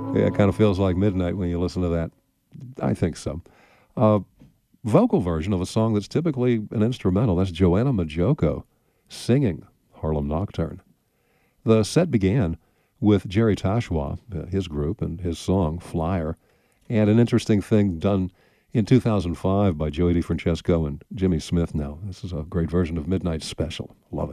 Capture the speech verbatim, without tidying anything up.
Yeah, it kind of feels like midnight when you listen to that. I think so. Uh, Vocal version of a song that's typically an instrumental. That's Joanna Majoko singing Harlem Nocturne. The set began with Jerry Tashwa, uh, his group, and his song Flyer, and an interesting thing done in two thousand five by Joey DeFrancesco and Jimmy Smith now. This is a great version of Midnight Special. Love it.